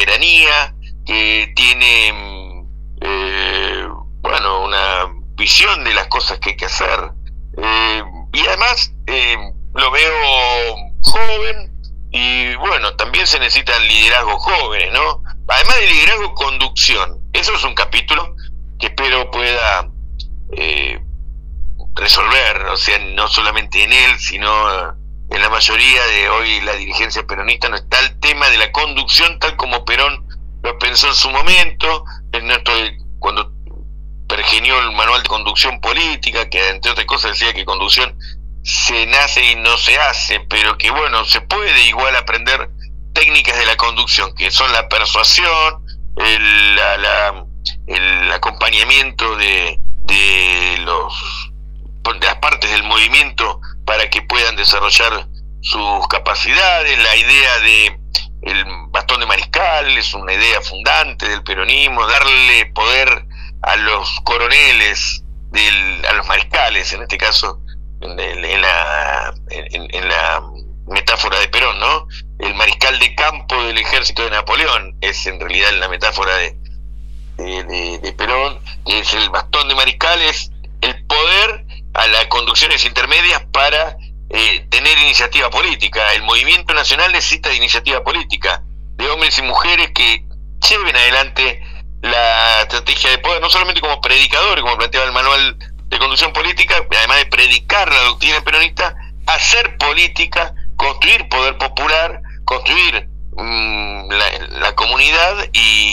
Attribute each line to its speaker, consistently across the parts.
Speaker 1: soberanía, que tiene una visión de las cosas que hay que hacer, y además lo veo joven, y bueno, también se necesitan liderazgos jóvenes, ¿no? Además de liderazgo, conducción. Eso es un capítulo que espero pueda resolver, o sea, no solamente en él, sino en la mayoría de hoy la dirigencia peronista. No está el tema de la conducción tal como Perón lo pensó en su momento, cuando pergenió el manual de conducción política, que entre otras cosas decía que conducción se nace y no se hace, pero que bueno, se puede igual aprender técnicas de la conducción, que son la persuasión, el acompañamiento de las partes del movimiento para que puedan desarrollar sus capacidades. La idea de el bastón de mariscal es una idea fundante del peronismo, darle poder a los coroneles, a los mariscales, en este caso, en la metáfora de Perón, ¿no? El mariscal de campo del ejército de Napoleón es en realidad la metáfora de Perón, que es el bastón de mariscal, es el poder a las conducciones intermedias para tener iniciativa política. El movimiento nacional necesita de iniciativa política, de hombres y mujeres que lleven adelante la estrategia de poder, no solamente como predicadores, como planteaba el manual de conducción política, además de predicar la doctrina peronista, hacer política, construir poder popular, construir la comunidad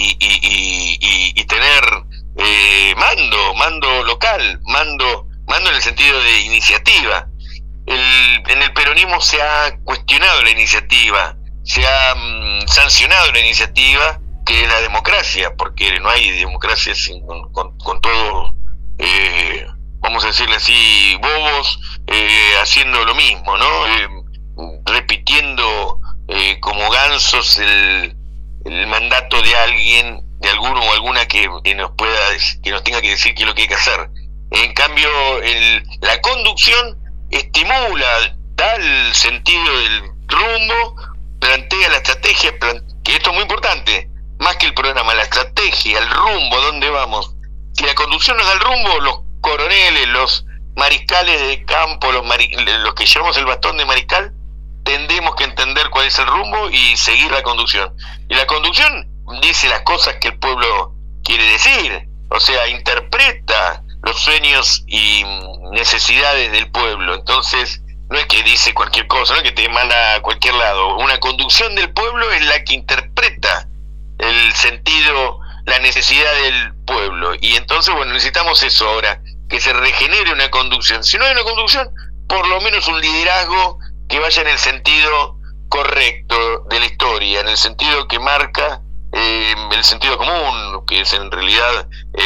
Speaker 1: y tener mando local, mando en el sentido de iniciativa. En el peronismo se ha cuestionado la iniciativa, se ha sancionado la iniciativa, que es la democracia, porque no hay democracia con todo, vamos a decirle así, bobos, haciendo lo mismo, ¿no? Repitiendo como gansos el mandato de alguien, de alguno o alguna que nos tenga que decir qué es lo que hay que hacer. En cambio, la conducción estimula, da el sentido del rumbo, plantea la estrategia, que esto es muy importante, más que el programa, la estrategia, el rumbo, dónde vamos. Si la conducción nos da el rumbo, los coroneles, los mariscales de campo, los que llevamos el bastón de mariscal, tendremos que entender cuál es el rumbo y seguir la conducción. Y la conducción dice las cosas que el pueblo quiere decir, o sea, interpreta los sueños y necesidades del pueblo. Entonces, no es que dice cualquier cosa, no es que te manda a cualquier lado. Una conducción del pueblo es la que interpreta el sentido, la necesidad del pueblo. Y entonces, bueno, necesitamos eso ahora, que se regenere una conducción. Si no hay una conducción, por lo menos un liderazgo que vaya en el sentido correcto de la historia, en el sentido que marca el sentido común, que es en realidad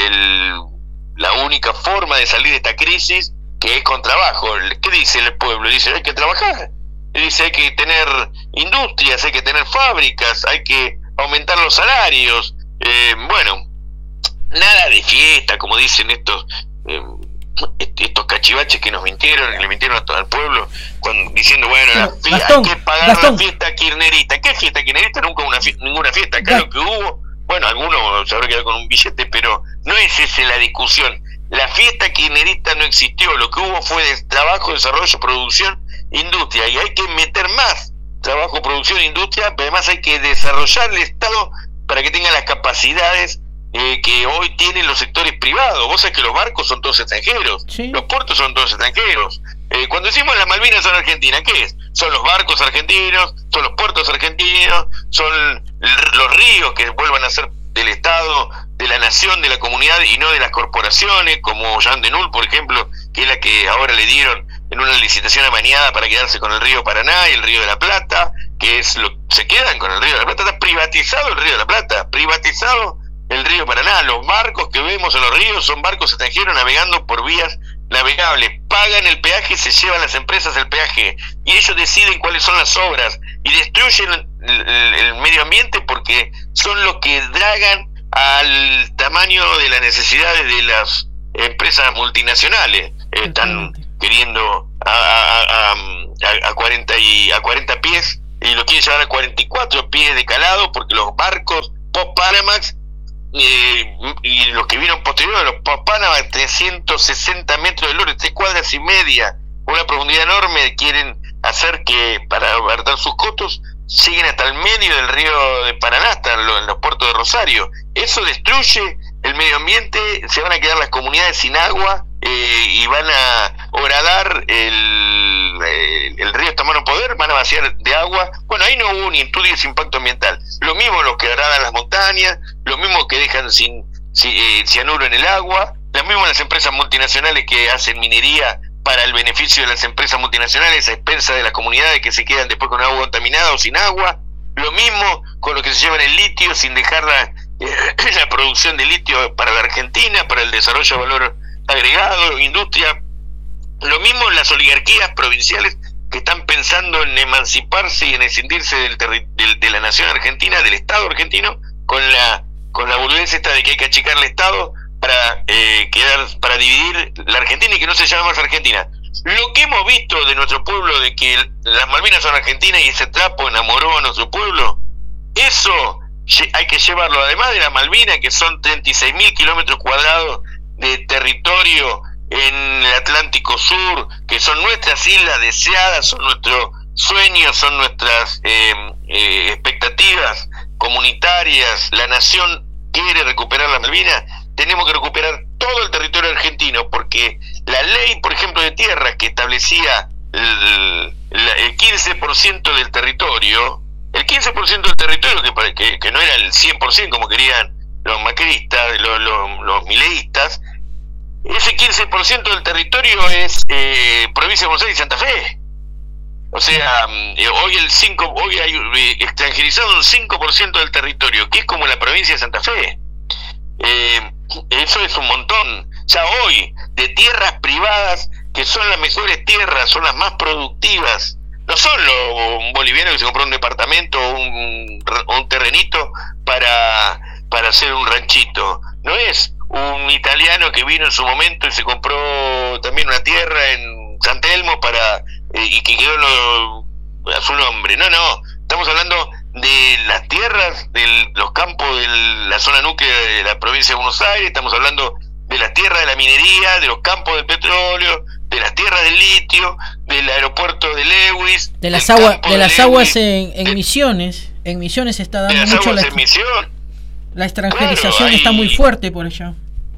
Speaker 1: la única forma de salir de esta crisis, que es con trabajo. ¿Qué dice el pueblo? Dice, hay que trabajar. Dice, hay que tener industrias, hay que tener fábricas, hay que aumentar los salarios. Bueno, nada de fiesta, como dicen estos cachivaches que nos mintieron, que le mintieron al pueblo, diciendo, bueno, hay que pagar la fiesta kirchnerista. ¿Qué fiesta kirchnerista? Nunca ninguna fiesta. Acá lo que hubo, bueno, algunos se habrá quedado con un billete, pero no es esa la discusión. La fiesta kirchnerista no existió. Lo que hubo fue trabajo, desarrollo, producción, industria, y hay que meter más trabajo, producción, industria, pero además hay que desarrollar el Estado para que tenga las capacidades que hoy tienen los sectores privados. Vos sabés que los barcos son todos extranjeros, sí. Los puertos son todos extranjeros. Cuando decimos las Malvinas son argentinas, ¿qué es? Son los barcos argentinos, son los puertos argentinos, son los ríos que vuelvan a ser del Estado, de la nación, de la comunidad y no de las corporaciones, como Jean de Null, por ejemplo, que es la que ahora le dieron en una licitación amañada para quedarse con el río Paraná y el río de la Plata, se quedan con el río de la Plata. Está privatizado el río de la Plata, privatizado el río Paraná. Los barcos que vemos en los ríos son barcos extranjeros navegando por vías navegables, pagan el peaje, se llevan las empresas el peaje y ellos deciden cuáles son las obras y destruyen el medio ambiente porque son los que dragan al tamaño de las necesidades de las empresas multinacionales. Están queriendo a 40 pies y lo quiere llevar a 44 pies de calado, porque los barcos post-Panamax y los que vieron posterior a los post-Panamax, 360 metros de lore, 3 cuadras y media, una profundidad enorme, quieren hacer que, para abartar sus costos, lleguen hasta el medio del río de Paraná, hasta en los puertos de Rosario. Eso destruye el medio ambiente, se van a quedar las comunidades sin agua, y van a horadar el río hasta mano poder, van a vaciar de agua. Bueno, ahí no hubo ni estudio de impacto ambiental. Lo mismo los que horadan las montañas, lo mismo que dejan cianuro en el agua, lo mismo las empresas multinacionales que hacen minería para el beneficio de las empresas multinacionales a expensas de las comunidades que se quedan después con agua contaminada o sin agua. Lo mismo con los que se llevan el litio sin dejar la producción de litio para la Argentina, para el desarrollo de valor agregado, industria. Lo mismo las oligarquías provinciales que están pensando en emanciparse y en escindirse de la nación argentina, del Estado argentino, con la boludez esta de que hay que achicar el Estado para dividir la Argentina y que no se llame más Argentina. Lo que hemos visto de nuestro pueblo, de que las Malvinas son argentinas y ese trapo enamoró a nuestro pueblo, eso hay que llevarlo, además de la Malvinas, que son 36.000 kilómetros cuadrados de territorio en el Atlántico Sur, que son nuestras islas deseadas, son nuestros sueños, son nuestras expectativas comunitarias. La nación quiere recuperar la Malvinas, tenemos que recuperar todo el territorio argentino, porque la ley, por ejemplo, de tierras que establecía el 15% del territorio, que no era el 100% como querían los macristas, los mileístas, ese 15% del territorio es provincia de Buenos Aires y Santa Fe. O sea, hoy hay extranjerizado un 5% del territorio, que es como la provincia de Santa Fe. Eso es un montón. Ya hoy, de tierras privadas, que son las mejores tierras, son las más productivas, no son un boliviano que se compró un departamento o un terrenito para hacer un ranchito. No es un italiano que vino en su momento y se compró también una tierra en San Telmo y que quedó a su nombre. No, estamos hablando de las tierras, de los campos de la zona núclea de la provincia de Buenos Aires, estamos hablando de las tierras de la minería, de los campos del petróleo, de las tierras del litio, del aeropuerto de Lewis,
Speaker 2: de las aguas en Misiones. En Misiones se está dando mucho la extranjerización, claro, está muy fuerte por allá.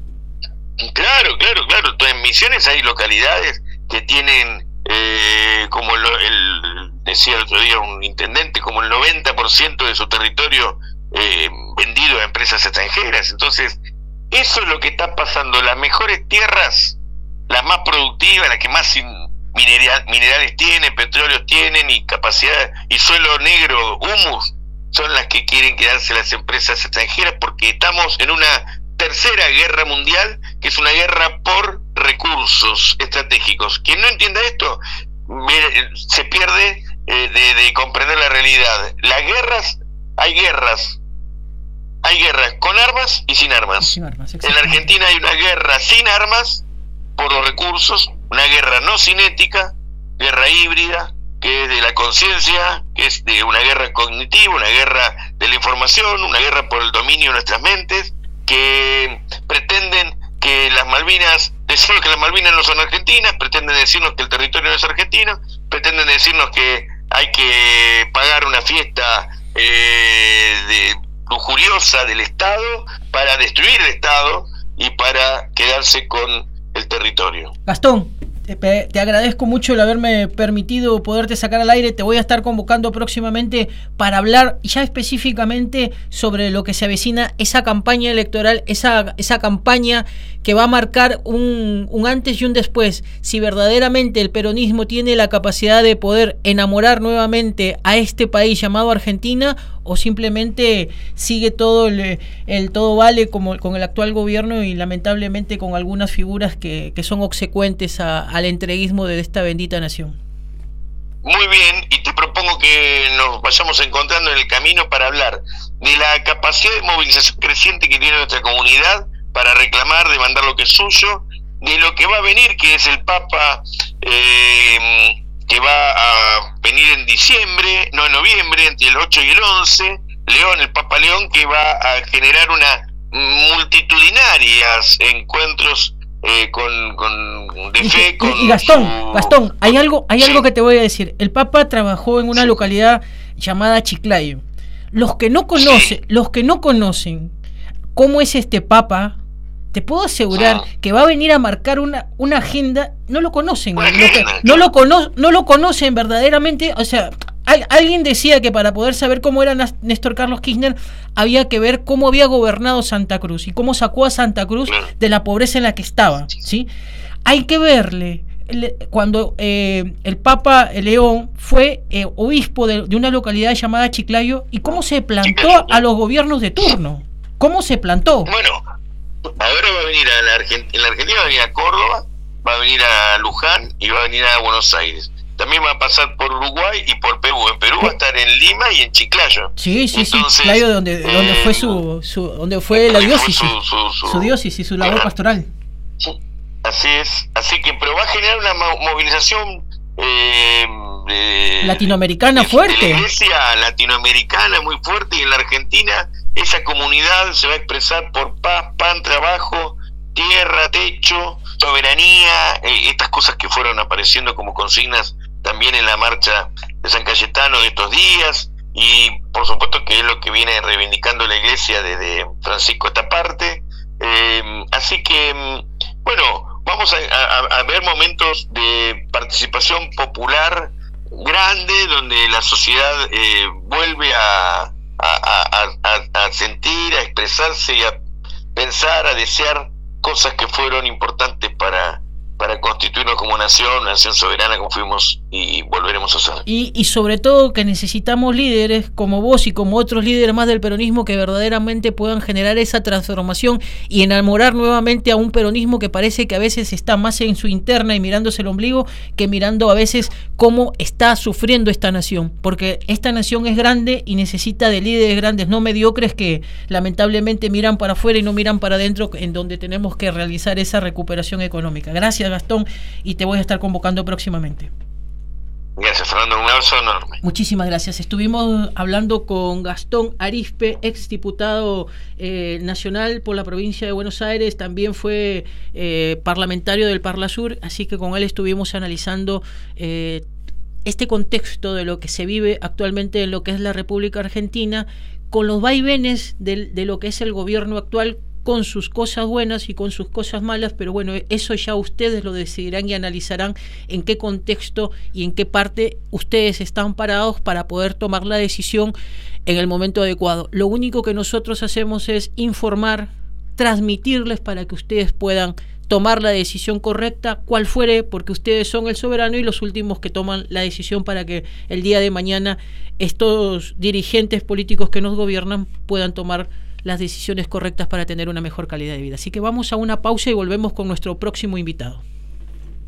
Speaker 1: Claro. En Misiones hay localidades que tienen, como decía el otro día un intendente, como el 90% de su territorio vendido a empresas extranjeras. Entonces, eso es lo que está pasando. Las mejores tierras, las más productivas, las que más minerales tienen, petróleos tienen y capacidad, y suelo negro, humus, son las que quieren quedarse las empresas extranjeras, porque estamos en una tercera guerra mundial, que es una guerra por recursos estratégicos. Quien no entienda esto se pierde de comprender la realidad. Hay guerras con armas y sin armas. En la Argentina hay una guerra sin armas por los recursos, una guerra no cinética, guerra híbrida, que es de la conciencia, que es de una guerra cognitiva, una guerra de la información, una guerra por el dominio de nuestras mentes, que pretenden que las Malvinas, decirnos que las Malvinas no son argentinas, pretenden decirnos que el territorio no es argentino, pretenden decirnos que hay que pagar una fiesta lujuriosa del Estado para destruir el Estado y para quedarse con el territorio.
Speaker 2: Gastón, te agradezco mucho el haberme permitido poderte sacar al aire. Te voy a estar convocando próximamente para hablar ya específicamente sobre lo que se avecina, esa campaña electoral, esa campaña que va a marcar un antes y un después. Si verdaderamente el peronismo tiene la capacidad de poder enamorar nuevamente a este país llamado Argentina, o simplemente sigue todo el todo vale como con el actual gobierno y lamentablemente con algunas figuras que son obsecuentes al entreguismo de esta bendita nación.
Speaker 1: Muy bien, y te propongo que nos vayamos encontrando en el camino para hablar de la capacidad de movilización creciente que tiene nuestra comunidad para reclamar, demandar lo que es suyo, de lo que va a venir, que es el Papa que va a venir en diciembre, no en noviembre, entre el 8 y el 11, León, el Papa León, que va a generar una multitudinarias encuentros de fe con
Speaker 2: y Gastón, hay algo que te voy a decir. El Papa trabajó en una localidad llamada Chiclayo. Los que no conocen cómo es este Papa, te puedo asegurar que va a venir a marcar una agenda. No lo conocen, no lo conocen verdaderamente. O sea, alguien decía que para poder saber cómo era Néstor Carlos Kirchner había que ver cómo había gobernado Santa Cruz y cómo sacó a Santa Cruz de la pobreza en la que estaba, ¿sí? Hay que verle cuando el Papa León fue obispo de una localidad llamada Chiclayo, y cómo se plantó a los gobiernos de turno. ¿Cómo se plantó?
Speaker 1: Bueno, ahora va a venir en la Argentina va a venir a Córdoba, va a venir a Luján y va a venir a Buenos Aires. También va a pasar por Uruguay y por Perú. En Perú va a estar en Lima y en Chiclayo.
Speaker 2: Sí, Chiclayo, donde fue donde fue la diócesis, su diócesis, su labor pastoral.
Speaker 1: Sí, así es. Así que, pero va a generar una movilización
Speaker 2: latinoamericana fuerte.
Speaker 1: De la iglesia latinoamericana muy fuerte, y en la Argentina esa comunidad se va a expresar por paz, pan, trabajo, tierra, techo, soberanía, estas cosas que fueron apareciendo como consignas también en la marcha de San Cayetano de estos días, y por supuesto que es lo que viene reivindicando la iglesia desde Francisco esta parte. Así que, bueno, vamos a ver momentos de participación popular grande, donde la sociedad vuelve a sentir, a expresarse y a pensar, a desear cosas que fueron importantes para constituirnos como nación soberana como fuimos y volveremos a ser.
Speaker 2: Y sobre todo que necesitamos líderes como vos y como otros líderes más del peronismo que verdaderamente puedan generar esa transformación y enamorar nuevamente a un peronismo que parece que a veces está más en su interna y mirándose el ombligo que mirando a veces cómo está sufriendo esta nación, porque esta nación es grande y necesita de líderes grandes, no mediocres que lamentablemente miran para afuera y no miran para adentro, en donde tenemos que realizar esa recuperación económica. Gracias, Gastón, y te voy a estar convocando próximamente.
Speaker 1: Gracias, Fernando, un abrazo enorme.
Speaker 2: Muchísimas gracias. Estuvimos hablando con Gastón Arizpe, ex diputado nacional por la provincia de Buenos Aires, también fue parlamentario del Parlasur, así que con él estuvimos analizando este contexto de lo que se vive actualmente en lo que es la República Argentina, con los vaivenes de lo que es el gobierno actual, con sus cosas buenas y con sus cosas malas, pero bueno, eso ya ustedes lo decidirán y analizarán en qué contexto y en qué parte ustedes están parados para poder tomar la decisión en el momento adecuado. Lo único que nosotros hacemos es informar, transmitirles para que ustedes puedan tomar la decisión correcta, cual fuere, porque ustedes son el soberano y los últimos que toman la decisión para que el día de mañana estos dirigentes políticos que nos gobiernan puedan tomar las decisiones correctas para tener una mejor calidad de vida. Así que vamos a una pausa y volvemos con nuestro próximo invitado.